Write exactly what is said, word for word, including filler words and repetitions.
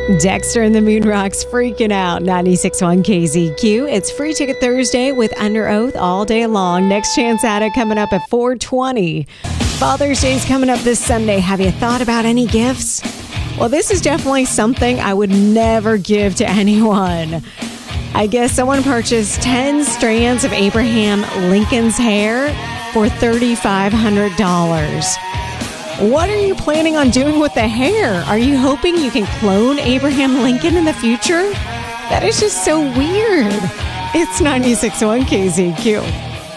Dexter and the Moon Rocks freaking out. ninety-six point one K Z Q. It's Free Ticket Thursday with Under Oath all day long. Next Chance at It coming up at four twenty. Father's Day is coming up this Sunday. Have you thought about any gifts? Well, this is definitely something I would never give to anyone. I guess someone purchased ten strands of Abraham Lincoln's hair for three thousand five hundred dollars. What are you planning on doing with the hair? Are you hoping you can clone Abraham Lincoln in the future? That is just so weird. It's ninety-six point one K Z Q.